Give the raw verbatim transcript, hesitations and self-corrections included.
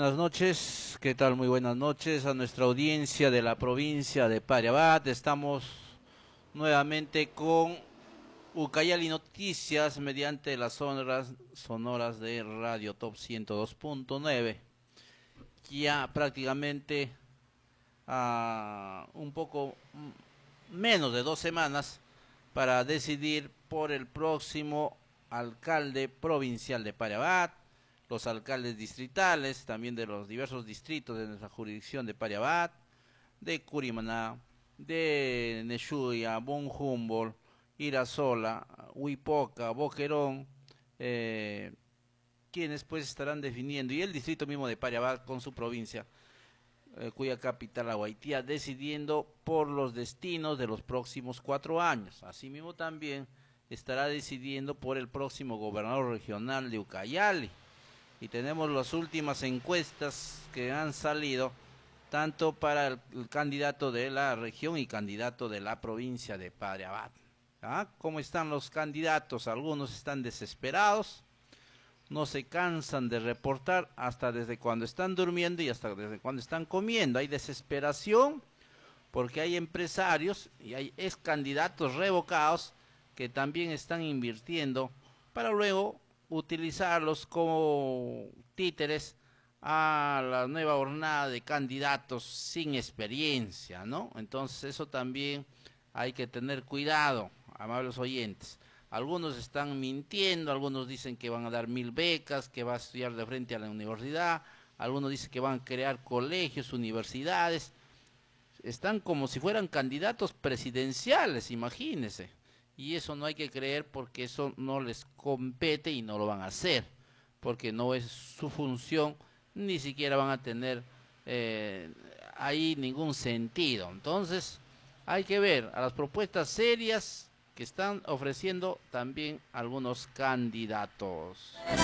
buenas noches. ¿Qué tal? Muy buenas noches a nuestra audiencia de la provincia de Pariabat. Estamos nuevamente con Ucayali Noticias mediante las sonoras, sonoras de Radio Top ciento dos punto nueve. Ya prácticamente a un poco menos de dos semanas para decidir por el próximo alcalde provincial de Pariabat, los alcaldes distritales, también de los diversos distritos de nuestra jurisdicción de Pariabat, de Curimaná, de Neshuya, Bon Humboldt, Irasola, Huipoca, Boquerón, eh, quienes pues estarán definiendo, y el distrito mismo de Pariabat con su provincia, eh, cuya capital Aguaitía, decidiendo por los destinos de los próximos cuatro años. Asimismo también estará decidiendo por el próximo gobernador regional de Ucayali. Y tenemos las últimas encuestas que han salido, tanto para el, el candidato de la región y candidato de la provincia de Pariabat. ¿Ah? ¿Cómo están los candidatos? Algunos están desesperados, no se cansan de reportar hasta desde cuando están durmiendo y hasta desde cuando están comiendo. Hay desesperación porque hay empresarios y hay ex candidatos revocados que también están invirtiendo para luego utilizarlos como títeres a la nueva jornada de candidatos sin experiencia, ¿no? Entonces eso también hay que tener cuidado, amables oyentes. Algunos están mintiendo, algunos dicen que van a dar mil becas, que va a estudiar de frente a la universidad, algunos dicen que van a crear colegios, universidades. Están como si fueran candidatos presidenciales, imagínense. Y eso no hay que creer porque eso no les compete y no lo van a hacer, porque no es su función, ni siquiera van a tener eh, ahí ningún sentido. Entonces hay que ver a las propuestas serias que están ofreciendo también algunos candidatos.